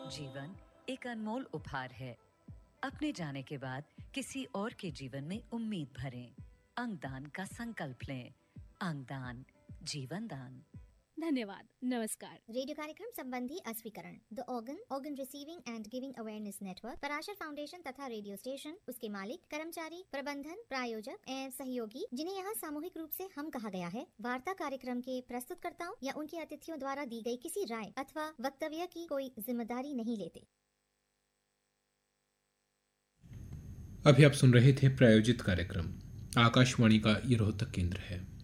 जीवन एक अनमोल उपहार है। अपने जाने के बाद किसी और के जीवन में उम्मीद भरें। अंगदान का संकल्प लें। अंगदान, जीवन दान। धन्यवाद। नमस्कार। रेडियो कार्यक्रम संबंधी अस्वीकरण, the organ receiving end giving awareness network, Parashar foundation तथा रेडियो स्टेशन, उसके मालिक, कर्मचारी, प्रबंधन, प्रायोजक एवं सहयोगी, जिन्हें यहाँ सामूहिक रूप से हम कहा गया है, वार्ता कार्यक्रम के प्रस्तुतकर्ताओं या उनके अतिथियों द्वारा दी गई किसी राय अथवा वक्तव्य की कोई जिम्मेदारी नहीं लेते। अभी आप सुन रहे थे प्रायोजित कार्यक्रम। आकाशवाणी का ये रोहतक केंद्र है।